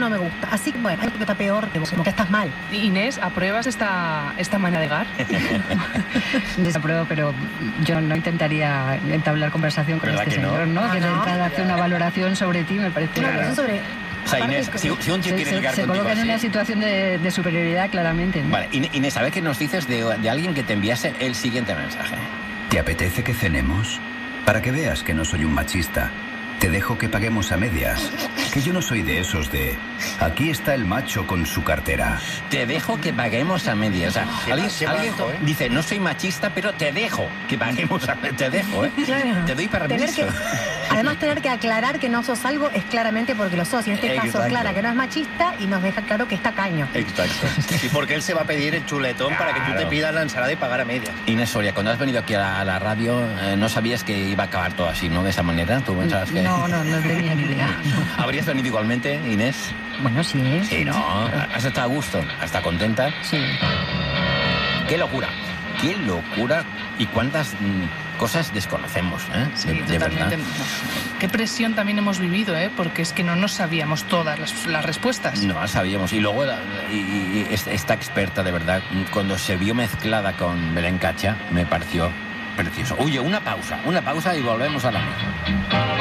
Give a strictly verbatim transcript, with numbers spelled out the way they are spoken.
no me gusta. Así que, bueno, hay algo que está peor que vos, como que estás mal. Inés, ¿apruebas esta, esta manera de ligar? Desapruebo, pero yo no intentaría entablar conversación con este señor, ¿no? Ah, que ¿no? entrar a hacer una valoración sobre ti me parece... Una valoración sobre... O sea, Inés, si, si un tío se, quiere se, ligar se contigo coloca en así... una situación de, de superioridad, claramente, ¿no? Vale, Inés, ¿sabes qué nos dices de, de alguien que te enviase el siguiente mensaje? ¿Te apetece que cenemos? Para que veas que no soy un machista, te dejo que paguemos a medias. Que yo no soy de esos de... Aquí está el macho con su cartera. Te dejo que paguemos a medias. O sea, Qué alguien, qué alguien bajo, ¿eh? dice, no soy machista, pero te dejo que paguemos a medias. Te dejo, ¿eh? Claro. Te doy Tener permiso. que, además, tener que aclarar que no sos algo es claramente porque lo sos. Y en este caso, Exacto. Clara, que no es machista y nos deja claro que está caño. Exacto. Y porque él se va a pedir el chuletón para que tú te Claro. pidas la ensalada y pagar a medias. Inés Soria, cuando has venido aquí a la, a la radio, eh, no sabías que iba a acabar todo así, ¿no? De esa manera. ¿Tú pensabas que...? No, no, no tenía ni idea. ¿Habrías venido igualmente, Inés? Bueno, sí, ¿eh? Sí, ¿no? ¿Has estado a gusto? ¿Has estado contenta? Sí. ¡Qué locura! ¡Qué locura! Y cuántas mm, cosas desconocemos, ¿eh? Sí, de, de totalmente. verdad. Qué presión también hemos vivido, ¿eh? Porque es que no nos sabíamos todas las, las respuestas. No las sabíamos. Y luego la- y, y esta experta, de verdad, cuando se vio mezclada con Belén Cacha, me pareció precioso. Oye, una pausa, una pausa y volvemos a la misma.